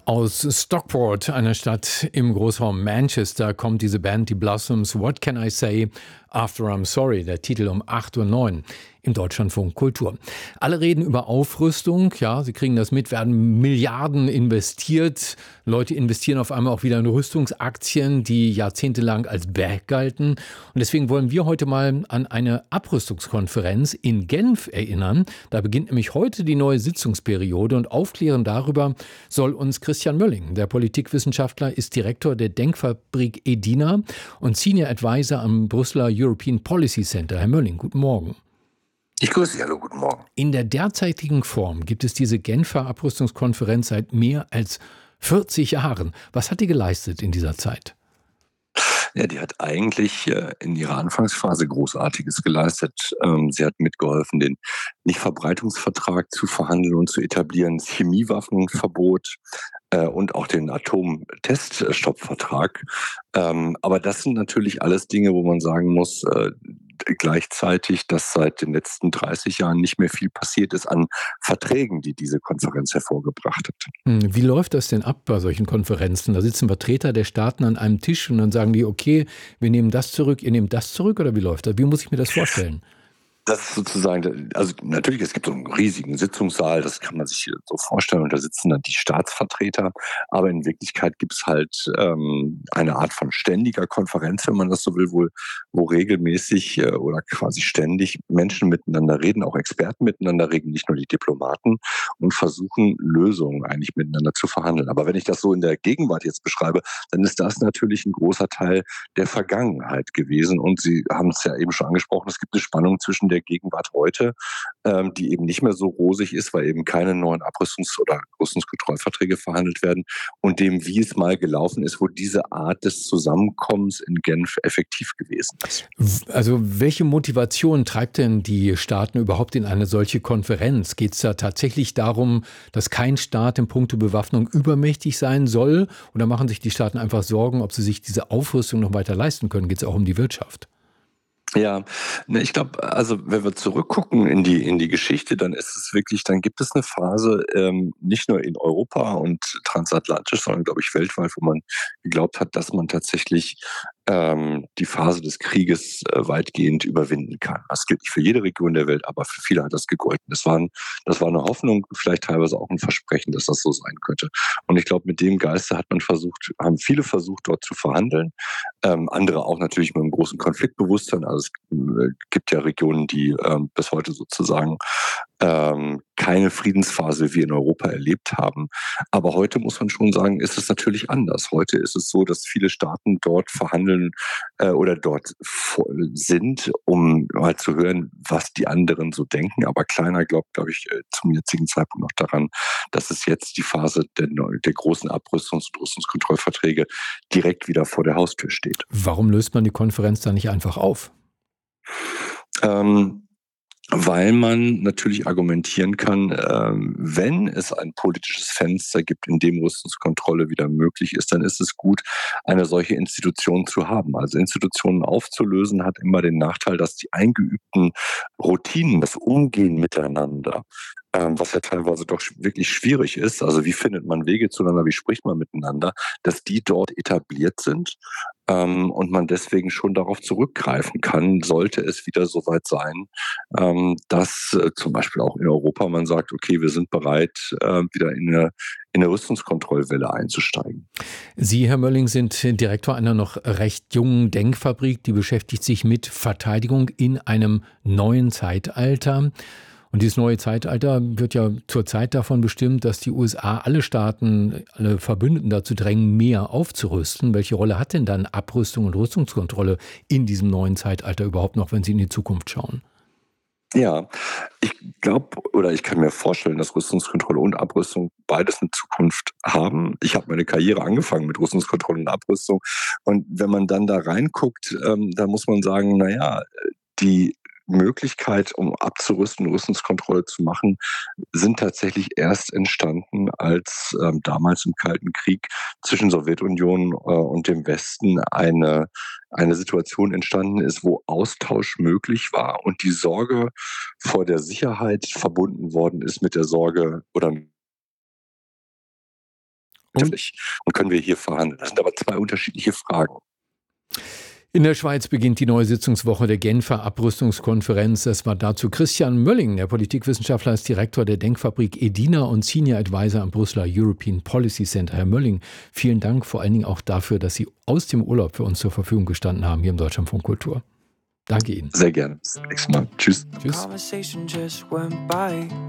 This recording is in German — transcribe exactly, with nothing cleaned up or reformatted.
Aus Stockport, einer Stadt im Großraum Manchester, kommt diese Band, die Blossoms. What Can I Say After I'm Sorry? Der Titel um acht Uhr neun im Deutschlandfunk Kultur. Alle reden über Aufrüstung. Ja, Sie kriegen das mit, werden Milliarden investiert. Leute investieren auf einmal auch wieder in Rüstungsaktien, die jahrzehntelang als Berg galten. Und deswegen wollen wir heute mal an eine Abrüstungskonferenz in Genf erinnern. Da beginnt nämlich heute die neue Sitzungsperiode und aufklären darüber soll uns Christian Mölling. Der Politikwissenschaftler ist Direktor der Denkfabrik EDINA und Senior Advisor am Brüsseler European Policy Center. Herr Mölling, guten Morgen. Ich grüße Sie, hallo, guten Morgen. In der derzeitigen Form gibt es diese Genfer Abrüstungskonferenz seit mehr als vierzig Jahren. Was hat die geleistet in dieser Zeit? Ja, die hat eigentlich äh, in ihrer Anfangsphase Großartiges geleistet. Ähm, sie hat mitgeholfen, den Nichtverbreitungsvertrag zu verhandeln und zu etablieren, das Chemiewaffenverbot äh, und auch den Atomteststoppvertrag. Ähm, aber das sind natürlich alles Dinge, wo man sagen muss, äh, gleichzeitig, dass seit den letzten dreißig Jahren nicht mehr viel passiert ist an Verträgen, die diese Konferenz hervorgebracht hat. Wie läuft das denn ab bei solchen Konferenzen? Da sitzen Vertreter der Staaten an einem Tisch und dann sagen die, okay, wir nehmen das zurück, ihr nehmt das zurück, oder wie läuft das? Wie muss ich mir das vorstellen? Das ist sozusagen, also natürlich, es gibt so einen riesigen Sitzungssaal, das kann man sich so vorstellen, und da sitzen dann die Staatsvertreter, aber in Wirklichkeit gibt es halt ähm, eine Art von ständiger Konferenz, wenn man das so will, wo, wo regelmäßig äh, oder quasi ständig Menschen miteinander reden, auch Experten miteinander reden, nicht nur die Diplomaten, und versuchen, Lösungen eigentlich miteinander zu verhandeln. Aber wenn ich das so in der Gegenwart jetzt beschreibe, dann ist das natürlich ein großer Teil der Vergangenheit gewesen, und Sie haben es ja eben schon angesprochen, es gibt eine Spannung zwischen der Gegenwart heute, ähm, die eben nicht mehr so rosig ist, weil eben keine neuen Abrüstungs- oder Rüstungskontrollverträge verhandelt werden, und dem, wie es mal gelaufen ist, wo diese Art des Zusammenkommens in Genf effektiv gewesen ist. Also welche Motivation treibt denn die Staaten überhaupt in eine solche Konferenz? Geht es da tatsächlich darum, dass kein Staat in puncto Bewaffnung übermächtig sein soll? Oder machen sich die Staaten einfach Sorgen, ob sie sich diese Aufrüstung noch weiter leisten können? Geht es auch um die Wirtschaft? Ja, ne, ich glaube, also wenn wir zurückgucken in die in die Geschichte, dann ist es wirklich, dann gibt es eine Phase, ähm, nicht nur in Europa und transatlantisch, sondern, glaube ich, weltweit, wo man geglaubt hat, dass man tatsächlich ähm, die Phase des Krieges äh, weitgehend überwinden kann. Das gilt nicht für jede Region der Welt, aber für viele hat das gegolten. Das war, ein, das war eine Hoffnung, vielleicht teilweise auch ein Versprechen, dass das so sein könnte. Und ich glaube, mit dem Geiste hat man versucht, haben viele versucht, dort zu verhandeln. Ähm, andere auch natürlich mit einem großen Konfliktbewusstsein. Also es äh, gibt ja Regionen, die ähm, bis heute sozusagen ähm, keine Friedensphase wie wir in Europa erlebt haben. Aber heute muss man schon sagen, ist es natürlich anders. Heute ist es so, dass viele Staaten dort verhandeln äh, oder dort sind, um mal zu hören, was die anderen so denken. Aber keiner glaubt, glaube ich, zum jetzigen Zeitpunkt noch daran, dass es jetzt die Phase der, der großen Abrüstungs- und Rüstungskontrollverträge direkt wieder vor der Haustür steht. Warum löst man die Konferenz da nicht einfach auf? Ähm, Weil man natürlich argumentieren kann, ähm, wenn es ein politisches Fenster gibt, in dem Rüstungskontrolle wieder möglich ist, dann ist es gut, eine solche Institution zu haben. Also Institutionen aufzulösen hat immer den Nachteil, dass die eingeübten Routinen, das Umgehen miteinander, ähm, was ja teilweise doch wirklich schwierig ist, also wie findet man Wege zueinander, wie spricht man miteinander, dass die dort etabliert sind, ähm, und man deswegen schon darauf zurückgreifen kann, sollte es wieder soweit sein, ähm, dass äh, zum Beispiel auch in Europa man sagt, okay, wir sind bereit, äh, wieder in eine, in eine Rüstungskontrollwelle einzusteigen. Sie, Herr Mölling, sind Direktor einer noch recht jungen Denkfabrik, die beschäftigt sich mit Verteidigung in einem neuen Zeitalter. Und dieses neue Zeitalter wird ja zurzeit davon bestimmt, dass die U S A alle Staaten, alle Verbündeten dazu drängen, mehr aufzurüsten. Welche Rolle hat denn dann Abrüstung und Rüstungskontrolle in diesem neuen Zeitalter überhaupt noch, wenn Sie in die Zukunft schauen? Ja, ich glaube oder ich kann mir vorstellen, dass Rüstungskontrolle und Abrüstung beides eine Zukunft haben. Ich habe meine Karriere angefangen mit Rüstungskontrolle und Abrüstung, und wenn man dann da reinguckt, ähm, dann muss man sagen, na ja, die Möglichkeit, um abzurüsten, Rüstungskontrolle zu machen, sind tatsächlich erst entstanden, als ähm, damals im Kalten Krieg zwischen Sowjetunion äh, und dem Westen eine, eine Situation entstanden ist, wo Austausch möglich war und die Sorge vor der Sicherheit verbunden worden ist mit der Sorge oder Und? Und können wir hier verhandeln? Das sind aber zwei unterschiedliche Fragen. In der Schweiz beginnt die neue Sitzungswoche der Genfer Abrüstungskonferenz. Es war dazu Christian Mölling, der Politikwissenschaftler, ist Direktor der Denkfabrik EDINA und Senior Advisor am Brüsseler European Policy Center. Herr Mölling, vielen Dank vor allen Dingen auch dafür, dass Sie aus dem Urlaub für uns zur Verfügung gestanden haben hier im Deutschlandfunk Kultur. Danke Ihnen. Sehr gerne. Bis zum nächsten Mal. Tschüss. Tschüss.